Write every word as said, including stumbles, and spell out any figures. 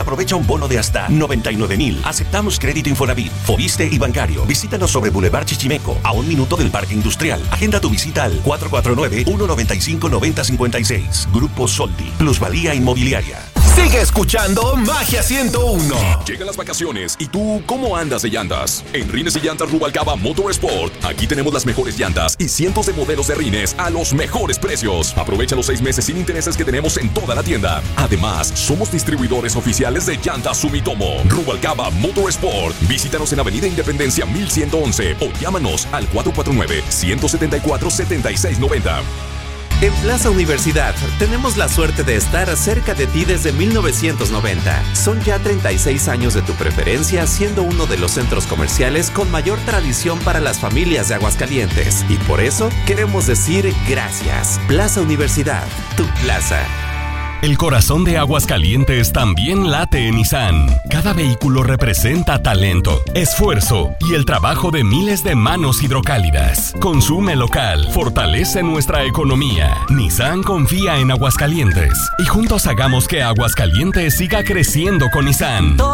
Aprovecha un bono de hasta noventa y nueve mil. Aceptamos crédito Infonavit, Fobiste y bancario. Visítanos sobre Boulevard Chichimeco, a un minuto del Parque Industrial. Agenda tu visita al cuatro cuatro nueve, uno nueve cinco, nueve cero cinco seis. Grupo Soldi, plusvalía inmobiliaria. Sigue escuchando Magia ciento uno. Llegan las vacaciones y tú, ¿cómo andas de llantas? En Rines y Llantas Rubalcaba Motorsport, aquí tenemos las mejores llantas y cientos de modelos de rines a los mejores precios. Aprovecha los seis meses sin intereses que tenemos en toda la tienda. Además, somos distribuidores oficiales de Llantas Sumitomo. Rubalcaba Motorsport. Visítanos en Avenida Independencia mil ciento once o llámanos al cuatro cuatro nueve, uno siete cuatro, siete seis nueve cero. En Plaza Universidad tenemos la suerte de estar cerca de ti desde mil novecientos noventa. Son ya treinta y seis años de tu preferencia, siendo uno de los centros comerciales con mayor tradición para las familias de Aguascalientes. Y por eso queremos decir gracias. Plaza Universidad, tu plaza. El corazón de Aguascalientes también late en Nissan. Cada vehículo representa talento, esfuerzo y el trabajo de miles de manos hidrocálidas. Consume local, fortalece nuestra economía. Nissan confía en Aguascalientes y juntos hagamos que Aguascalientes siga creciendo con Nissan.